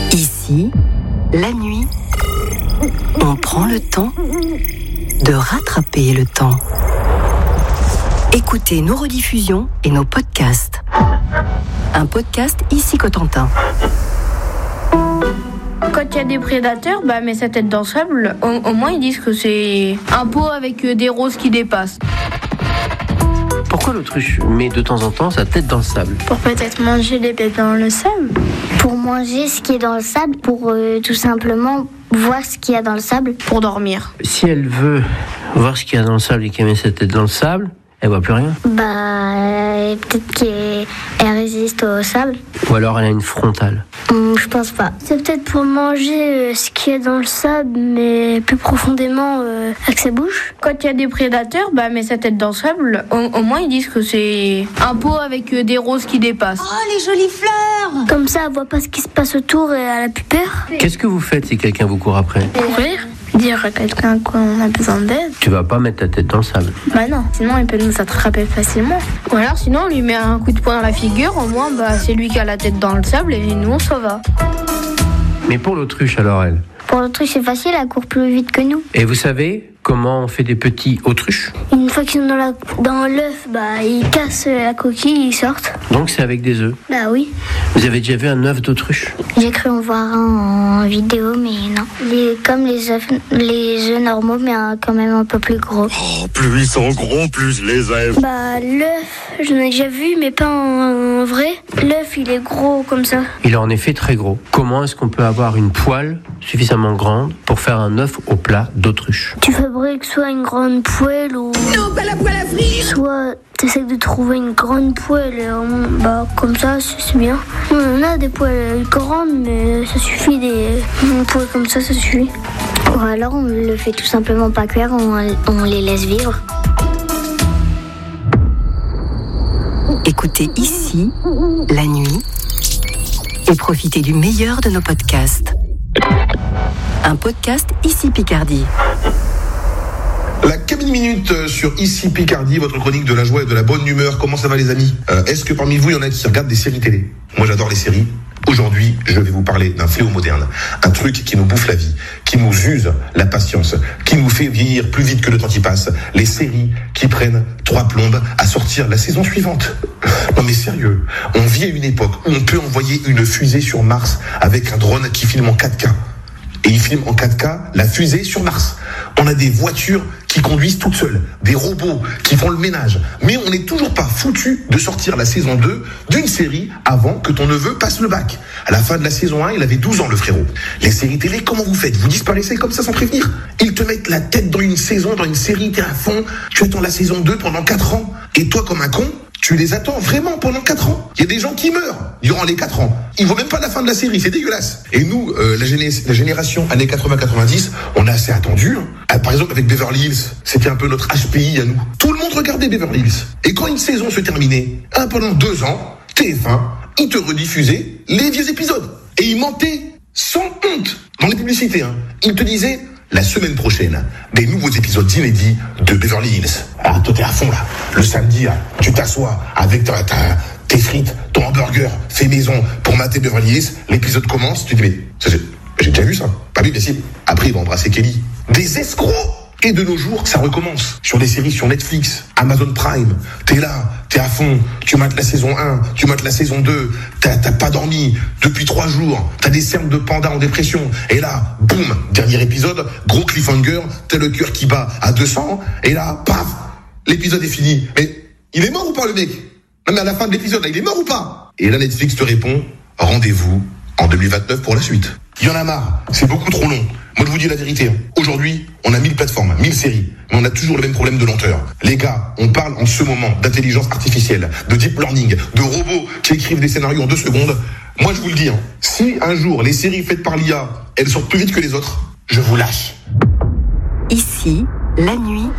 Ici, la nuit, on prend le temps de rattraper le temps. Écoutez nos rediffusions et nos podcasts. Un podcast Ici Cotentin. Quand il y a des prédateurs, met sa tête dans le sable, au moins ils disent que c'est un pot avec des roses qui dépassent. Pourquoi l'autruche met de temps en temps sa tête dans le sable? Pour peut-être manger les bêtes dans le sable. Pour manger ce qui est dans le sable, pour tout simplement voir ce qu'il y a dans le sable. Pour dormir. Si elle veut voir ce qu'il y a dans le sable et qu'elle met sa tête dans le sable, elle voit plus rien. Peut-être qu'elle résiste au sable. Ou alors elle a une frontale. Je pense pas. C'est peut-être pour manger ce qu'il y a dans le sable, mais plus profondément avec sa bouche. Quand il y a des prédateurs, met sa tête dans le sable, au moins ils disent que c'est un pot avec des roses qui dépassent. Oh, les jolies fleurs! Comme ça, elle voit pas ce qui se passe autour et elle a plus peur. Qu'est-ce que vous faites si quelqu'un vous court après? Courir, dire à quelqu'un qu'on a besoin d'aide. Tu vas pas mettre ta tête dans le sable. Non, sinon il peut nous attraper facilement. Ou alors sinon on lui met un coup de poing dans la figure, au moins c'est lui qui a la tête dans le sable et nous on s'en va. Mais pour l'autruche alors elle? Pour l'autruche c'est facile, elle court plus vite que nous. Et vous savez comment on fait des petits autruches? Une fois qu'ils sont dans l'œuf, ils cassent la coquille, ils sortent. Donc c'est avec des œufs? Oui. Vous avez déjà vu un œuf d'autruche? J'ai cru en voir un en vidéo, mais non. Comme les œufs normaux, mais quand même un peu plus gros. Oh, plus ils sont gros, plus les aime. L'œuf, j'en ai déjà vu, mais pas en vrai. L'œuf, il est gros comme ça. Il est en effet très gros. Comment est-ce qu'on peut avoir une poêle suffisamment grande pour faire un œuf au plat d'autruche? Tu fabriques soit une grande poêle ou... Non, pas la poêle à frire! Soit t'essaies de trouver une grande poêle, comme ça, c'est bien. On a des poêles grandes, mais ça suffit, une poêle comme ça suffit. Ou alors on le fait tout simplement pas cuire, on les laisse vivre. Écoutez Ici, la nuit, et profitez du meilleur de nos podcasts. Un podcast Ici Picardie. La cabine minute sur Ici Picardie, votre chronique de la joie et de la bonne humeur. Comment ça va les amis? Est-ce que parmi vous il y en a qui regardent des séries télé? Moi j'adore les séries. Aujourd'hui, je vais vous parler d'un fléau moderne, un truc qui nous bouffe la vie, qui nous use la patience, qui nous fait vieillir plus vite que le temps qui passe. Les séries qui prennent 3 plombes à sortir la saison suivante. Non mais sérieux, on vit à une époque où on peut envoyer une fusée sur Mars avec un drone qui filme en 4K. Et il filme en 4K la fusée sur Mars. On a des voitures qui conduisent toutes seules, des robots qui font le ménage. Mais on n'est toujours pas foutu de sortir la saison 2 d'une série avant que ton neveu passe le bac. À la fin de la saison 1, il avait 12 ans, le frérot. Les séries télé, comment vous faites? Vous disparaissez comme ça sans prévenir? Ils te mettent la tête dans une saison, dans une série, t'es à fond, tu attends la saison 2 pendant 4 ans. Et toi, comme un con, tu les attends vraiment pendant 4 ans. Il y a des gens qui meurent durant les 4 ans. Ils voient même pas la fin de la série, c'est dégueulasse. Et nous, la génération années 80-90, on a assez attendu. Par exemple, avec Beverly Hills, c'était un peu notre HPI à nous. Tout le monde regardait Beverly Hills. Et quand une saison se terminait, pendant 2 ans, TF1, ils te rediffusaient les vieux épisodes. Et ils mentaient sans honte dans les publicités. Ils te disaient... La semaine prochaine, des nouveaux épisodes inédits de Beverly Hills. Ah, toi t'es à fond là. Le samedi, là, tu t'assois avec tes frites, ton hamburger fait maison pour mater Beverly Hills. L'épisode commence, tu te dis mais j'ai déjà vu ça. Pas bien si. Après il va embrasser Kelly. Des escrocs. Et de nos jours, ça recommence. Sur des séries sur Netflix, Amazon Prime. T'es là, t'es à fond. Tu mates la saison 1, tu mates la saison 2. T'as pas dormi depuis 3 jours. T'as des cernes de panda en dépression. Et là, boum, dernier épisode, gros cliffhanger. T'as le cœur qui bat à 200. Et là, paf, l'épisode est fini. Mais il est mort ou pas le mec? Non mais à la fin de l'épisode, là, il est mort ou pas? Et là, Netflix te répond, rendez-vous en 2029 pour la suite. Il y en a marre, c'est beaucoup trop long. Moi je vous dis la vérité, aujourd'hui on a 1000 plateformes, 1000 séries, mais on a toujours le même problème de lenteur. Les gars, on parle en ce moment d'intelligence artificielle, de deep learning, de robots qui écrivent des scénarios en 2 secondes. Moi je vous le dis, si un jour les séries faites par l'IA, elles sortent plus vite que les autres, je vous lâche. Ici, la nuit,